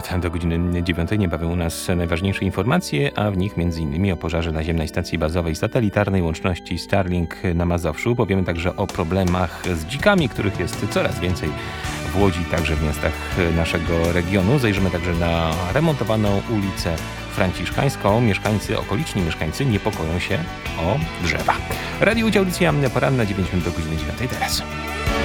minut do godziny 9. Niebawem u nas najważniejsze informacje, a w nich m.in. o pożarze naziemnej stacji bazowej satelitarnej łączności Starlink na Mazowszu. Powiemy także o problemach z dzikami, których jest coraz więcej w Łodzi, także w miastach naszego regionu. Zajrzymy także na remontowaną ulicę Franciszkańską. Okoliczni mieszkańcy niepokoją się o drzewa. Radio Łódź, audycja poranna, 9 minut do godziny 9 teraz.